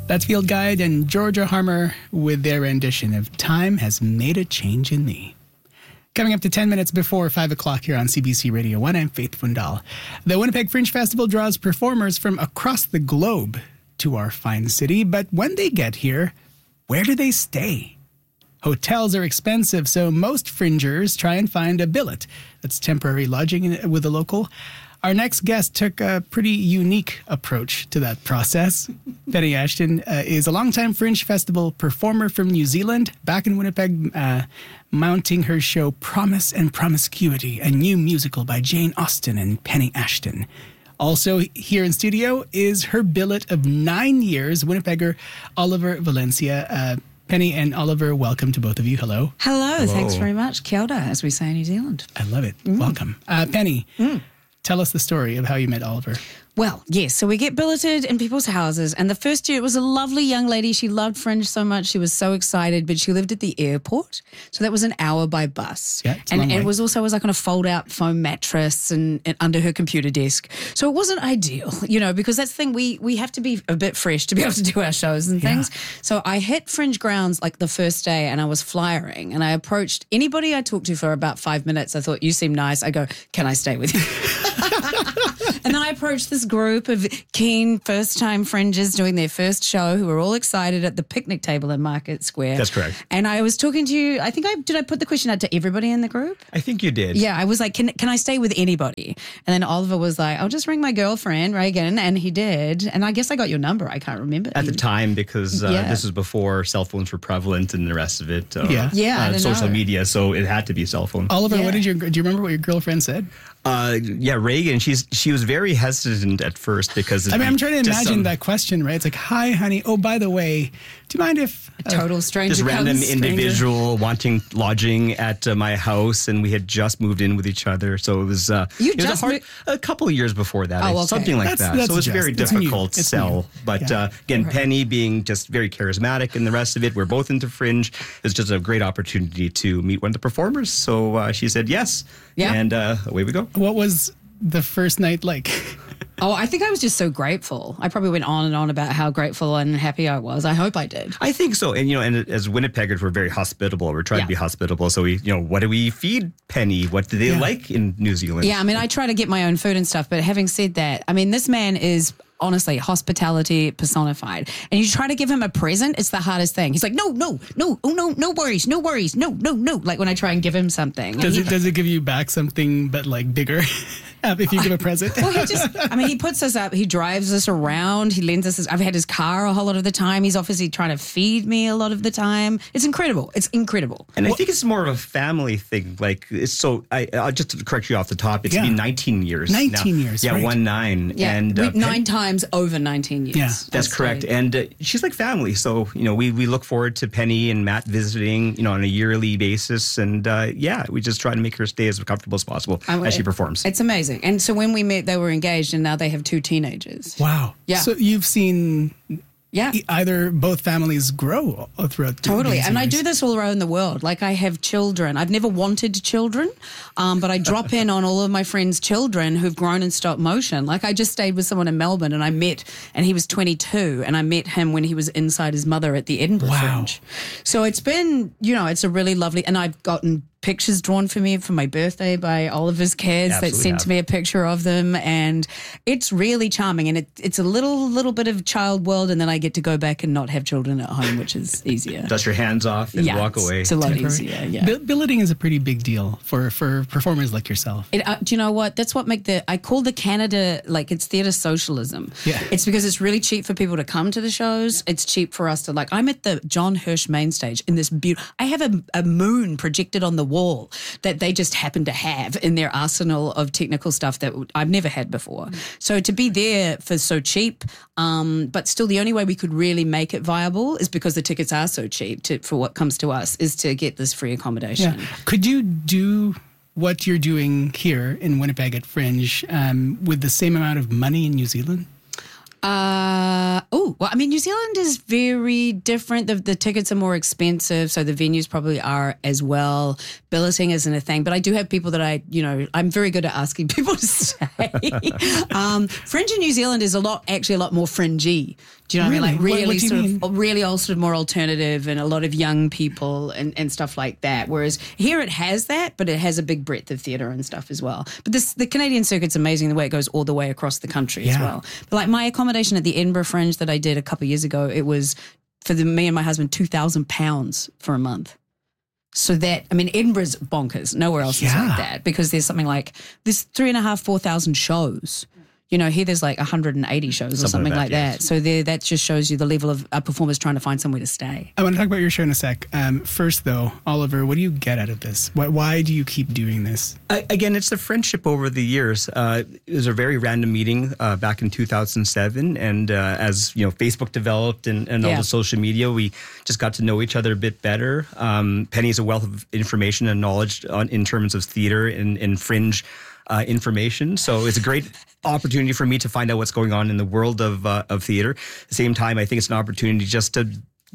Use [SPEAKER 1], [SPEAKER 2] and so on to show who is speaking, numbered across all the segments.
[SPEAKER 1] That's Field Guide and Georgia Harmer with their rendition of Time Has Made a Change in Me. Coming up to 10 minutes before 5 o'clock here on CBC Radio 1, I'm Faith Fundal. The Winnipeg Fringe Festival draws performers from across the globe to our fine city, but when they get here, where do they stay? Hotels are expensive, so most fringers try and find a billet. That's temporary lodging with a local. Our next guest took a pretty unique approach to that process. Penny Ashton is a longtime Fringe Festival performer from New Zealand, back in Winnipeg, mounting her show Promise and Promiscuity, a new musical by Jane Austen and Penny Ashton. Also here in studio is her billet of 9 years, Winnipegger Oliver Valencia. Penny and Oliver, welcome to both of you. Hello.
[SPEAKER 2] Hello. Thanks very much. Kia ora, as we say in New Zealand.
[SPEAKER 1] I love it. Welcome. Penny, tell us the story of how you met Oliver.
[SPEAKER 2] Well, yes, so we get billeted in people's houses, and the first year it was a lovely young lady. She loved Fringe so much. She was so excited, but she lived at the airport, so that was an hour by bus.
[SPEAKER 1] Yeah, it's a long way.
[SPEAKER 2] It was like on a fold-out foam mattress and under her computer desk. So it wasn't ideal, because that's the thing. We have to be a bit fresh to be able to do our shows and things. So I hit Fringe grounds like the first day, and I was flyering, and I approached anybody I talked to for about 5 minutes. I thought, you seem nice. I go, can I stay with you? And then I approached this group of keen first-time fringers doing their first show who were all excited at the picnic table in Market Square.
[SPEAKER 3] That's correct.
[SPEAKER 2] And I was talking to you, did I put the question out to everybody in the group?
[SPEAKER 3] I think you did.
[SPEAKER 2] Yeah, I was like, can I stay with anybody? And then Oliver was like, I'll just ring my girlfriend, Reagan, and he did. And I guess I got your number. I can't remember.
[SPEAKER 3] At the time, because this was before cell phones were prevalent and the rest of it. Social media, so it had to be a cell phone.
[SPEAKER 1] Oliver, do you remember what your girlfriend said?
[SPEAKER 3] Reagan, she was very hesitant at first because
[SPEAKER 1] I'm trying to imagine that question, right? It's like, hi, honey. Oh, by the way, do you mind if
[SPEAKER 2] a total stranger
[SPEAKER 3] this random
[SPEAKER 2] comes,
[SPEAKER 3] individual wanting lodging at my house, and we had just moved in with each other, so it was a couple of years before that, something like that. So it was very difficult to sell. But again, Penny being just very charismatic, and the rest of it, we're both into Fringe. It was just a great opportunity to meet one of the performers. So she said yes, and away we go.
[SPEAKER 1] What was the first night like?
[SPEAKER 2] Oh, I think I was just so grateful. I probably went on and on about how grateful and happy I was. I hope I did.
[SPEAKER 3] I think so. And, and as Winnipeggers, we're very hospitable. We're trying to be hospitable. So we, what do we feed Penny? What do they like in New Zealand?
[SPEAKER 2] Yeah, I try to get my own food and stuff. But having said that, this man is honestly hospitality personified. And you try to give him a present, it's the hardest thing. He's like, no, worries. No. Like when I try and give him something.
[SPEAKER 1] Does it give you back something but like bigger if you give a present?
[SPEAKER 2] Well, he puts us up, he drives us around, he lends us I've had his car a whole lot of the time. He's obviously trying to feed me a lot of the time. It's incredible.
[SPEAKER 3] And I think it's more of a family thing. Like, I'll just correct you off the top. It's been 19 years.
[SPEAKER 1] 19 years.
[SPEAKER 3] Yeah,
[SPEAKER 1] right.
[SPEAKER 3] 19.
[SPEAKER 2] Yeah,
[SPEAKER 3] And
[SPEAKER 2] 9 times over 19 years.
[SPEAKER 1] Yeah,
[SPEAKER 3] that's correct. And she's like family. So, we look forward to Penny and Matt visiting, on a yearly basis. And we just try to make her stay as comfortable as possible as she performs.
[SPEAKER 2] It's amazing. And so when we met, they were engaged, and now they have 2 teenagers.
[SPEAKER 1] Wow.
[SPEAKER 2] Yeah.
[SPEAKER 1] So you've seen either both families grow throughout
[SPEAKER 2] totally.
[SPEAKER 1] these
[SPEAKER 2] And
[SPEAKER 1] years.
[SPEAKER 2] I do this all around the world. Like, I have children. I've never wanted children, but I drop in on all of my friends' children who've grown in stop motion. Like, I just stayed with someone in Melbourne, and he was 22, and I met him when he was inside his mother at the Edinburgh Fringe. So it's been, it's a really lovely, and I've gotten pictures drawn for me for my birthday by Oliver's kids that sent me a picture of them, and it's really charming, and it's a little bit of child world, and then I get to go back and not have children at home, which is easier.
[SPEAKER 3] Dust your hands off and walk away.
[SPEAKER 2] It's a lot easier. Yeah.
[SPEAKER 1] Billeting is a pretty big deal for performers like yourself.
[SPEAKER 2] Do you know what? That's what I call the Canada, like, it's theatre socialism.
[SPEAKER 1] Yeah.
[SPEAKER 2] It's because it's really cheap for people to come to the shows. It's cheap for us to, I'm at the John Hirsch main stage in this I have a moon projected on the wall that they just happen to have in their arsenal of technical stuff that I've never had before. So to be there for so cheap, but still the only way we could really make it viable is because the tickets are so cheap for what comes to us, is to get this free accommodation.
[SPEAKER 1] Yeah. Could you do what you're doing here in Winnipeg at Fringe with the same amount of money in New Zealand?
[SPEAKER 2] Well, I mean, New Zealand is very different. The tickets are more expensive, so the venues probably are as well. Billeting isn't a thing, but I do have people that I'm very good at asking people to stay. Fringe in New Zealand is a lot more fringy. Do you know what I mean? Like really old, sort of more alternative, and a lot of young people and stuff like that. Whereas here it has that, but it has a big breadth of theatre and stuff as well. But the Canadian circuit's amazing the way it goes all the way across the country as well. But like my accommodation at the Edinburgh Fringe that I did a couple of years ago, it was for me and my husband £2,000 for a month. So that, I mean, Edinburgh's bonkers. Nowhere else is like that, because there's 3,500-4,000 shows. You know, here there's like 180 shows or something like that. So that just shows you the level of performers trying to find somewhere to stay.
[SPEAKER 1] I want to talk about your show in a sec. First, though, Oliver, what do you get out of this? Why do you keep doing this?
[SPEAKER 3] Again, it's the friendship over the years. It was a very random meeting back in 2007. And as, Facebook developed and all the social media, we just got to know each other a bit better. Penny's a wealth of information and knowledge in terms of theater and fringe information. So it's a great opportunity for me to find out what's going on in the world of theater. At the same time, I think it's an opportunity just to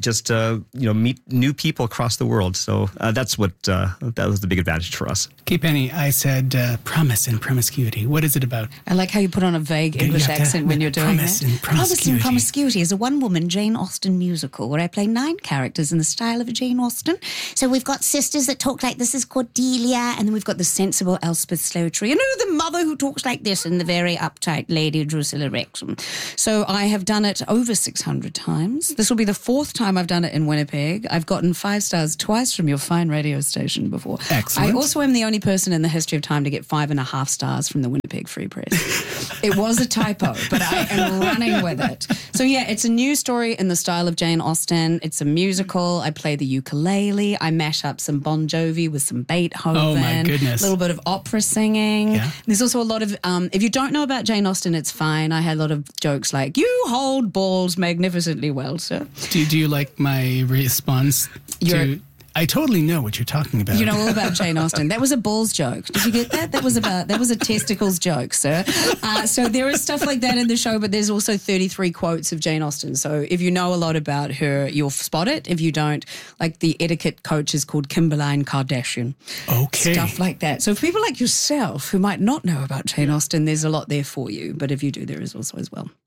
[SPEAKER 3] meet new people across the world. So that's what that was the big advantage for us.
[SPEAKER 1] Okay, Penny, I said promise and promiscuity. What is it about?
[SPEAKER 2] I like how you put on a vague English accent when you're doing
[SPEAKER 1] promise that. Promise and
[SPEAKER 4] Promiscuity is a one-woman Jane Austen musical where I play 9 characters in the style of Jane Austen. So we've got sisters that talk like this is Cordelia, and then we've got the sensible Elspeth Slowtree, and the mother who talks like this, and the very uptight Lady Drusilla Wrexham. So I have done it over 600 times. This will be the 4th time I've done it in Winnipeg. I've gotten 5 stars twice from your fine radio station before.
[SPEAKER 1] Excellent.
[SPEAKER 2] I also am the only person in the history of time to get 5.5 stars from the Winnipeg Free Press. It was a typo, but I am running with it. So it's a new story in the style of Jane Austen. It's a musical. I play the ukulele. I mash up some Bon Jovi with some Beethoven.
[SPEAKER 1] Oh my goodness.
[SPEAKER 2] A little bit of opera singing.
[SPEAKER 1] Yeah.
[SPEAKER 2] There's also a lot of, if you don't know about Jane Austen, it's fine. I had a lot of jokes like, you hold balls magnificently well, sir.
[SPEAKER 1] Do you like my response to... I totally know what you're talking about.
[SPEAKER 2] You know all about Jane Austen. That was a balls joke. Did you get that? That was a testicles joke, sir. So there is stuff like that in the show, but there's also 33 quotes of Jane Austen. So if you know a lot about her, you'll spot it. If you don't, like the etiquette coach is called Kimberline Kardashian.
[SPEAKER 1] Okay.
[SPEAKER 2] Stuff like that. So for people like yourself who might not know about Jane Austen, there's a lot there for you. But if you do, there is also as well.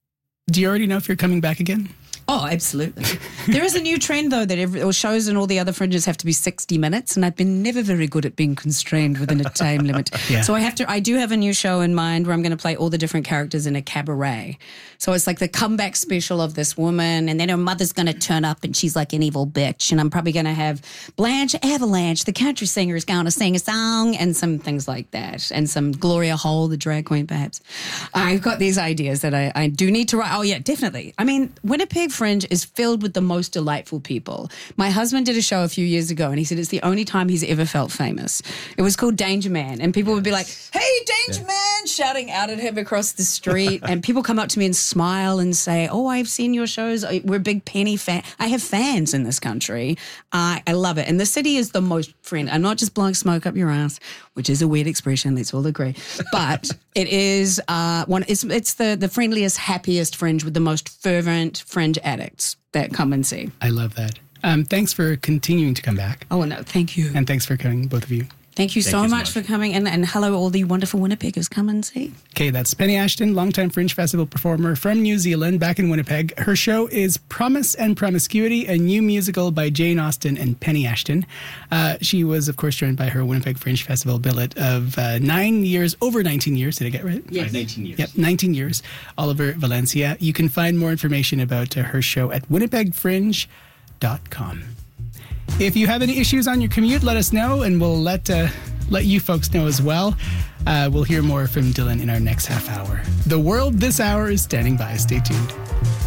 [SPEAKER 1] Do you already know if you're coming back again?
[SPEAKER 2] Oh, absolutely. There is a new trend, though, that shows and all the other fringes have to be 60 minutes, and I've been never very good at being constrained within a time limit.
[SPEAKER 1] Yeah.
[SPEAKER 2] So I do have a new show in mind where I'm going to play all the different characters in a cabaret. So it's like the comeback special of this woman, and then her mother's going to turn up, and she's like an evil bitch, and I'm probably going to have Blanche Avalanche, the country singer, is going to sing a song, and some things like that, and some Gloria Hole, the drag queen, perhaps. I've got these ideas that I do need to write. Oh, yeah, definitely. I mean, Winnipeg Fringe is filled with the most delightful people. My husband did a show a few years ago, and he said it's the only time he's ever felt famous. It was called Danger Man, and people would be like, hey, Danger Man, shouting out at him across the street, and people come up to me and smile and say, oh, I've seen your shows. We're a big Penny fan. I have fans in this country. I love it. And the city is the most friendly. I'm not just blowing smoke up your ass, which is a weird expression, let's all agree. But it is it's the friendliest, happiest fringe with the most fervent fringe addicts that come and see.
[SPEAKER 1] I love that. Thanks for continuing to come back.
[SPEAKER 2] Oh, no, thank you.
[SPEAKER 1] And thanks for coming, both of you.
[SPEAKER 2] Thank you so much for coming, and hello all the wonderful Winnipeggers. Come and see.
[SPEAKER 1] Okay, that's Penny Ashton, longtime Fringe Festival performer from New Zealand, back in Winnipeg. Her show is Promise and Promiscuity, a new musical by Jane Austen and Penny Ashton. She was, of course, joined by her Winnipeg Fringe Festival billet of 9 years, over 19 years. Did I get it right?
[SPEAKER 3] Yes. 19 years.
[SPEAKER 1] Yep, 19 years. Oliver Valencia. You can find more information about her show at winnipegfringe.com. If you have any issues on your commute, let us know, and we'll let you folks know as well. We'll hear more from Dylan in our next half hour. The World This Hour is standing by. Stay tuned.